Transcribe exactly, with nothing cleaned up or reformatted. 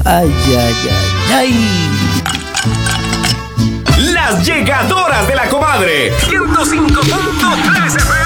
Ay, ay, ay, ay. Las llegadoras de la comadre. ciento cinco punto tres F M.